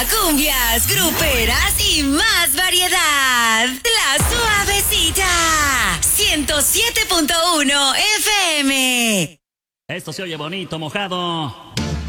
cumbias, gruperas y más variedad. La Suavecita. 107.1 FM. Esto se oye bonito, mojado.